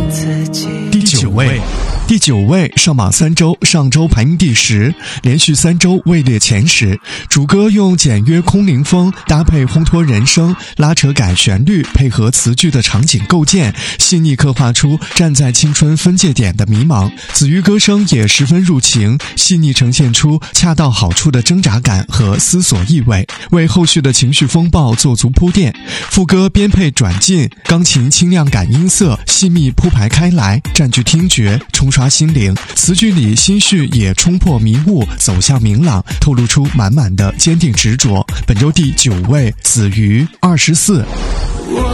第九位上榜3周，上周排名第10，连续3周位列前10。主歌用简约空灵风搭配烘托人声，拉扯感旋律，配合词句的场景构建，细腻刻画出站在青春分界点的迷茫。子瑜歌声也十分入情，细腻呈现出恰到好处的挣扎感和思索意味，为后续的情绪风暴做足铺垫。副歌编配转进，钢琴清亮感音色细密铺排开来，占据听觉，冲刷心灵。词句里心绪也冲破迷雾，走向明朗，透露出满满的坚定执着。本周第9位，子瑜24。 我